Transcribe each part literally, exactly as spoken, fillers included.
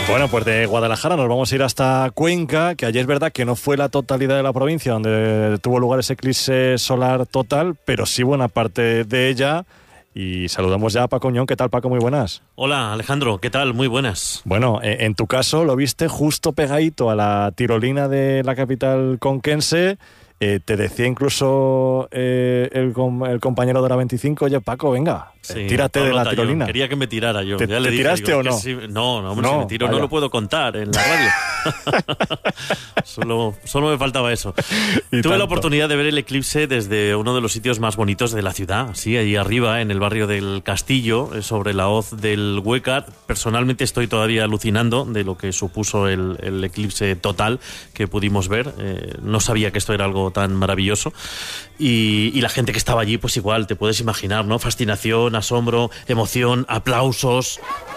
Bueno, pues de Guadalajara nos vamos a ir hasta Cuenca, que allí es verdad que no fue la totalidad de la provincia donde tuvo lugar ese eclipse solar total, pero sí buena parte de ella. Y saludamos ya a Paco Uñón. ¿Qué tal, Paco? Muy buenas. Hola, Alejandro. ¿Qué tal? Muy buenas. Bueno, en tu caso lo viste justo pegadito a la tirolina de la capital conquense. Eh, te decía incluso eh, el, el compañero de la veinticinco, oye, Paco, venga, sí, tírate Pablo de la Tallón. Tirolina. Quería que me tirara yo. ¿Te, ya le ¿te dije, tiraste digo, o no? Si, no, no, hombre, no, si me tiro vaya. no lo puedo contar en la radio. solo, solo me faltaba eso. Tuve tanto. la oportunidad de ver el eclipse desde uno de los sitios más bonitos de la ciudad, sí, allí arriba, en el barrio del Castillo, sobre la hoz del Huécar. Personalmente estoy todavía alucinando de lo que supuso el, el eclipse total que pudimos ver. Eh, no sabía que esto era algo tan maravilloso. Y, y la gente que estaba allí, pues igual, te puedes imaginar, ¿no? Fascinación, asombro, emoción, aplausos.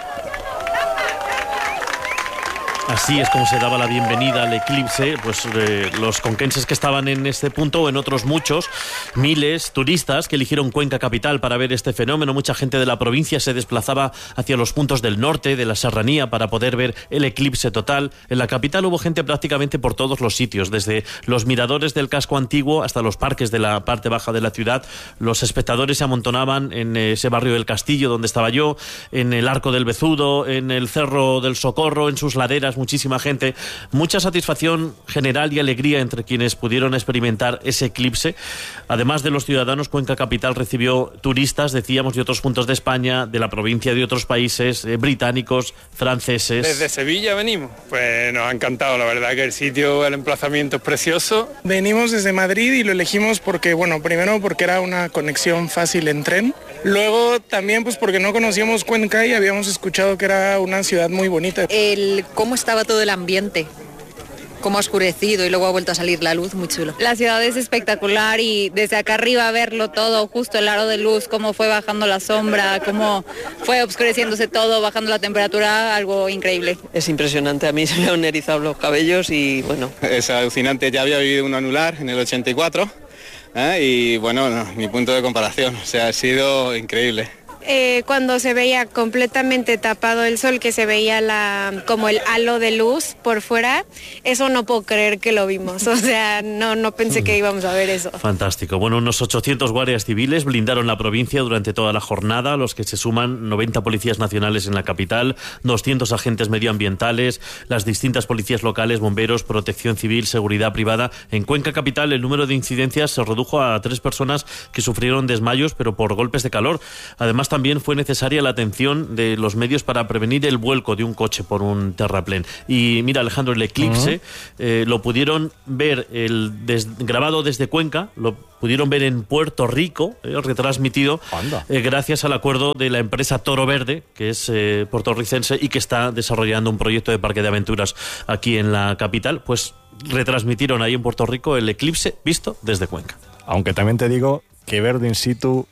Así es como se daba la bienvenida al eclipse, pues eh, los conquenses que estaban en este punto o en otros muchos, miles turistas que eligieron Cuenca capital para ver este fenómeno. Mucha gente de la provincia se desplazaba hacia los puntos del norte, de la serranía, para poder ver el eclipse total. En la capital hubo gente prácticamente por todos los sitios, desde los miradores del casco antiguo hasta los parques de la parte baja de la ciudad. Los espectadores se amontonaban en ese barrio del Castillo donde estaba yo, en el Arco del Bezudo, en el Cerro del Socorro, en sus laderas. Muchísima gente, mucha satisfacción general y alegría entre quienes pudieron experimentar ese eclipse. Además de los ciudadanos, Cuenca capital recibió turistas, decíamos, de otros puntos de España, de la provincia, de otros países, eh, británicos, franceses. Desde Sevilla venimos, pues nos ha encantado, la verdad que el sitio, el emplazamiento es precioso. Venimos desde Madrid y lo elegimos porque, bueno, primero porque era una conexión fácil en tren, luego también pues porque no conocíamos Cuenca y habíamos escuchado que era una ciudad muy bonita. El cómo estaba todo el ambiente, cómo ha oscurecido y luego ha vuelto a salir la luz, muy chulo. La ciudad es espectacular y desde acá arriba verlo todo, justo el aro de luz, cómo fue bajando la sombra, cómo fue oscureciéndose todo, bajando la temperatura, algo increíble. Es impresionante, a mí se me han erizado los cabellos y bueno. Es alucinante, ya había vivido un anular en el ochenta y cuatro ¿eh? y bueno, no, mi punto de comparación, o sea, ha sido increíble. Eh, cuando se veía completamente tapado el sol, que se veía la como el halo de luz por fuera, eso no puedo creer que lo vimos, o sea, no, no pensé que íbamos a ver eso. Fantástico. Bueno, unos ochocientos guardias civiles blindaron la provincia durante toda la jornada, a los que se suman noventa policías nacionales en la capital, doscientos agentes medioambientales, las distintas policías locales, bomberos, protección civil, seguridad privada. En Cuenca capital el número de incidencias se redujo a tres personas que sufrieron desmayos, pero por golpes de calor. Además, también fue necesaria la atención de los medios para prevenir el vuelco de un coche por un terraplén. Y mira, Alejandro, el eclipse uh-huh. eh, lo pudieron ver el des, grabado desde Cuenca, lo pudieron ver en Puerto Rico, eh, retransmitido, eh, gracias al acuerdo de la empresa Toro Verde, que es eh, puertorricense y que está desarrollando un proyecto de parque de aventuras aquí en la capital. Pues retransmitieron ahí en Puerto Rico el eclipse visto desde Cuenca. Aunque también te digo que verlo in situ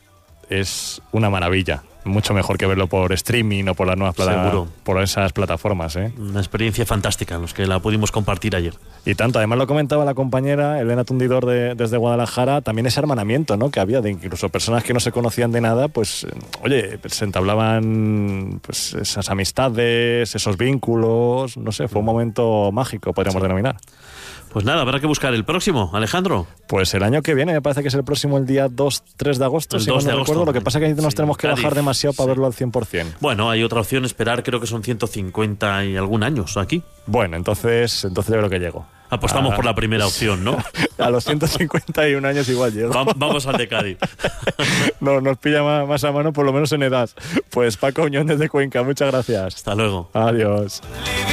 es una maravilla, mucho mejor que verlo por streaming o por las nuevas plataformas, por esas plataformas, ¿eh? Una experiencia fantástica, en los que la pudimos compartir ayer. Y tanto, además lo comentaba la compañera Elena Tundidor de, desde Guadalajara, también ese hermanamiento, ¿no?, que había de incluso personas que no se conocían de nada, pues, oye, se entablaban pues esas amistades, esos vínculos, no sé, fue un momento mágico, podríamos sí. denominar. Pues nada, habrá que buscar el próximo, Alejandro. Pues el año que viene, me parece que es el próximo, el día dos tres de agosto, el si dos no de agosto. recuerdo. Lo que pasa es que nos sí, tenemos que Cádiz. bajar demasiado para sí. verlo al cien por ciento. Bueno, hay otra opción, esperar, creo que son ciento cincuenta y algún años aquí. Bueno, entonces, entonces yo creo que llego. Apostamos ah, por la primera opción, ¿no? A los ciento cincuenta y un años igual llego. Va, vamos al de Cádiz. No, nos pilla más, más a mano, por lo menos en edad. Pues Paco Uñón desde Cuenca, muchas gracias. Hasta luego. Adiós.